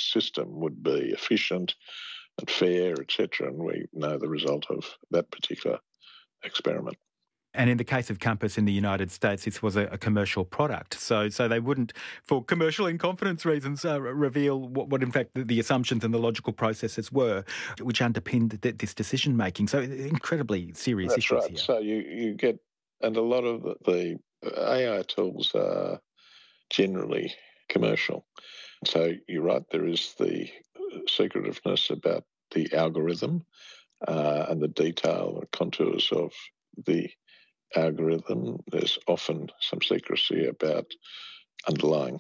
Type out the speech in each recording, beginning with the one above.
system would be efficient and fair, etc. And we know the result of that particular experiment. And in the case of Compass in the United States, this was a commercial product. So they wouldn't, for commercial and confidence reasons, reveal what in fact the assumptions and the logical processes were, which underpinned this decision-making. So incredibly serious That's issues right. here. So you get, and a lot of the AI tools are generally commercial. So you're right, there is the secretiveness about the algorithm and the detail and contours of the algorithm. There's often some secrecy about underlying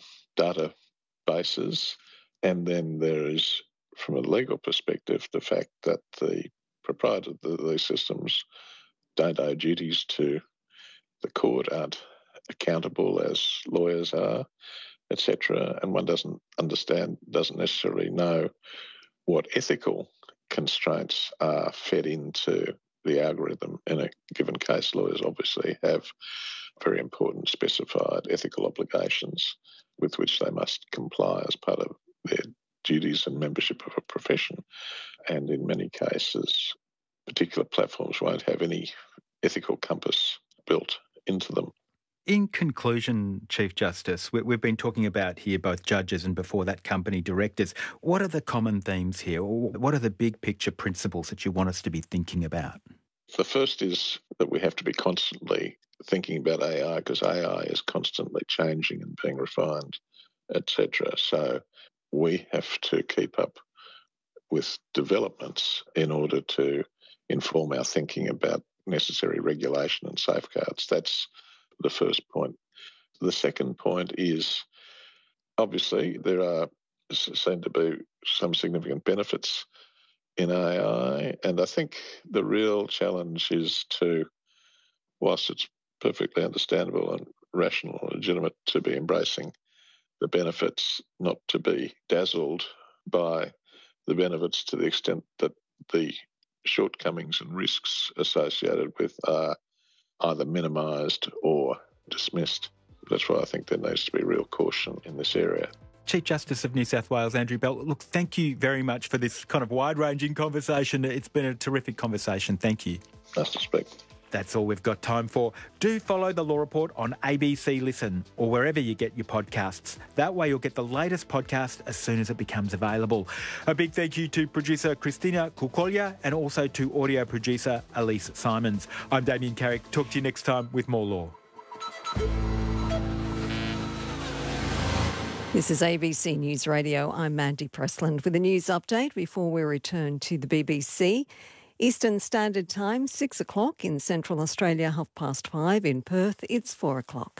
databases. And then there is, from a legal perspective, the fact that the proprietors of these systems don't owe duties to the court, aren't accountable as lawyers are, etc. And one doesn't necessarily know what ethical constraints are fed into the algorithm. In a given case, lawyers obviously have very important specified ethical obligations with which they must comply as part of their duties and membership of a profession. And in many cases, particular platforms won't have any ethical compass built into them. In conclusion, Chief Justice, we've been talking about here both judges and before that company directors. What are the common themes here? What are the big picture principles that you want us to be thinking about? The first is that we have to be constantly thinking about AI because AI is constantly changing and being refined, etc. So we have to keep up with developments in order to inform our thinking about necessary regulation and safeguards. That's the first point. The second point is, obviously, there seem to be some significant benefits in AI, and I think the real challenge is to, whilst it's perfectly understandable and rational and legitimate to be embracing the benefits, not to be dazzled by the benefits to the extent that the shortcomings and risks associated with are either minimised or dismissed. That's why I think there needs to be real caution in this area. Chief Justice of New South Wales, Andrew Bell, look, thank you very much for this kind of wide-ranging conversation. It's been a terrific conversation. Thank you. Nice to speak. That's all we've got time for. Do follow The Law Report on ABC Listen or wherever you get your podcasts. That way you'll get the latest podcast as soon as it becomes available. A big thank you to producer Christina Kukolya and also to audio producer Elise Simons. I'm Damien Carrick. Talk to you next time with more law. This is ABC News Radio. I'm Mandy Pressland with a news update before we return to the BBC. Eastern Standard Time, 6 o'clock in Central Australia, 5:30 in Perth. It's 4 o'clock.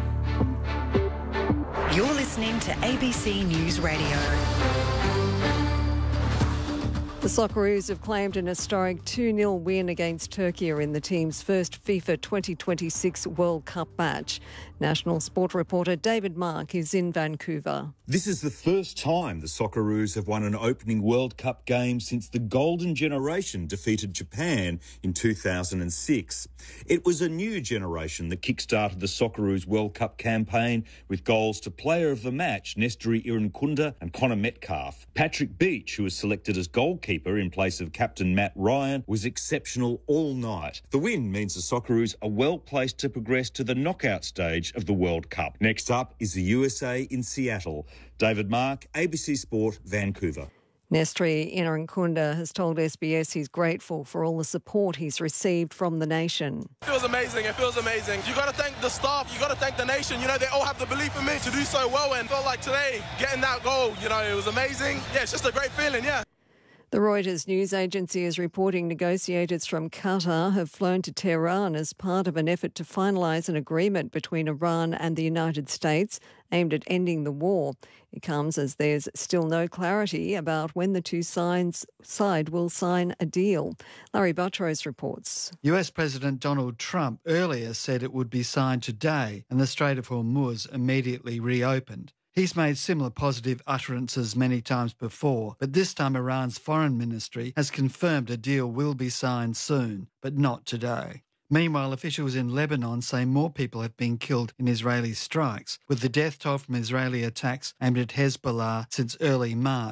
You're listening to ABC News Radio. The Socceroos have claimed an historic 2-0 win against Turkey in the team's first FIFA 2026 World Cup match. National Sport reporter David Mark is in Vancouver. This is the first time the Socceroos have won an opening World Cup game since the Golden Generation defeated Japan in 2006. It was a new generation that kick-started the Socceroos World Cup campaign with goals to Player of the Match Nestori Irankunda and Connor Metcalfe. Patrick Beach, who was selected as goalkeeper in place of captain Matt Ryan, was exceptional all night. The win means the Socceroos are well placed to progress to the knockout stage of the World Cup. Next up is the USA in Seattle. David Mark, ABC Sport, Vancouver. Nestori Irankunda has told SBS he's grateful for all the support he's received from the nation. It feels amazing. It feels amazing. You got to thank the staff. You got to thank the nation. You know, they all have the belief in me to do so well, and felt like today, getting that goal, you know, it was amazing. Yeah, it's just a great feeling, yeah. The Reuters news agency is reporting negotiators from Qatar have flown to Tehran as part of an effort to finalise an agreement between Iran and the United States aimed at ending the war. It comes as there's still no clarity about when the two sides will sign a deal. Larry Buttrose reports. US President Donald Trump earlier said it would be signed today and the Strait of Hormuz immediately reopened. He's made similar positive utterances many times before, but this time Iran's foreign ministry has confirmed a deal will be signed soon, but not today. Meanwhile, officials in Lebanon say more people have been killed in Israeli strikes, with the death toll from Israeli attacks aimed at Hezbollah since early March.